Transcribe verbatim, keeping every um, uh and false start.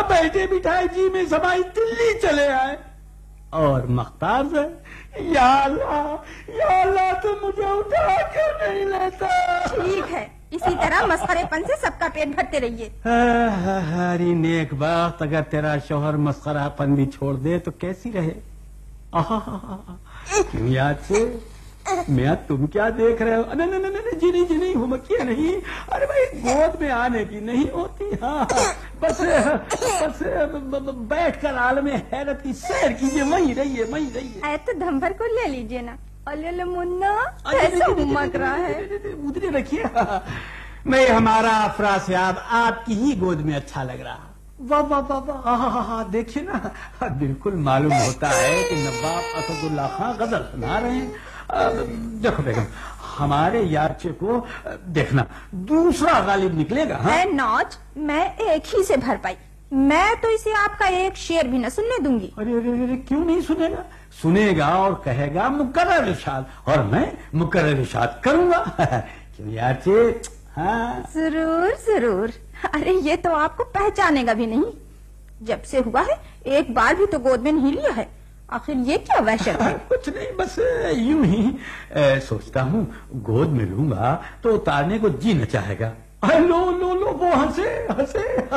بیٹھے بٹھائے جی میں سمائی دلی چلے آئے اور مختار سے یا اللہ یا اللہ تو مجھے اٹھا کیوں نہیں لیتا؟ ٹھیک ہے، اسی طرح مسخرے پن سے سب کا پیٹ بھرتے رہیے۔ ہری نیک بخت، اگر تیرا شوہر مسخرہ پن بھی چھوڑ دے تو کیسی رہے؟ کیوں یاد سے میاں تم کیا دیکھ رہے ہو؟ نہیں نہیں نہیں جی نہیں جی نہیں ہمکیا نہیں، ارے بھائی گود میں آنے کی نہیں ہوتی، ہاں بس بس بیٹھ کر عالم حیرت کی سیر کیجیے، وہیں رہیے وہیں رہیے۔ اے تو دھمبر کو لے لیجیے نا، اللہ منا کیسا ہمک رہا ہے۔ ادھر رکھیے، میں ہمارا افراسیاب آپ کی ہی گود میں اچھا لگ رہا۔ واہ واہ واہ واہ، ہاں ہاں ہاں دیکھیے نا، بالکل معلوم ہوتا ہے کہ نواب اسد اللہ خان غزل سنا رہے ہیں۔ دیکھو بیگم، ہمارے یارچے کو دیکھنا دوسرا غالب نکلے گا۔ اے نوج، میں ایک ہی سے بھر پائی، میں تو اسے آپ کا ایک شعر بھی نہ سننے دوں گی۔ ارے ارے کیوں نہیں سنے گا؟ سنے گا اور کہے گا مقرر ارشاد، اور میں مقرر ارشاد کروں گا۔ کیوں یارچے؟ ہاں ضرور ضرور، ارے یہ تو آپ کو پہچانے گا بھی نہیں، جب سے ہوا ہے ایک بار بھی تو گود میں نہیں لیا ہے، آخر یہ کیا وحشت ہے؟ کچھ نہیں، بس یوں ہی سوچتا ہوں گود میں لوں گا تو اتارنے کو جی نہ چاہے گا۔ لو لو لو وہ ہنسے ہنسے